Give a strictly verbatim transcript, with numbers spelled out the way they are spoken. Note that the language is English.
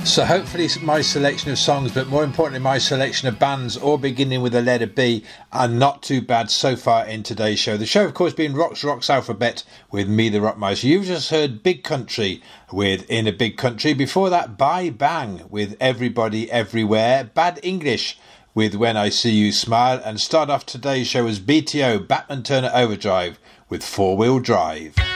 So hopefully my selection of songs, but more importantly my selection of bands, all beginning with the letter B, are not too bad so far in today's show. The show of course being Rock's Rocks Alphabet with me, the Rockmeister. You've just heard Big Country with In a Big Country. Before that, Bye Bang with Everybody Everywhere. Bad English with When I See You Smile. And start off today's show as B T O, Batman Turner Overdrive with Four Wheel Drive.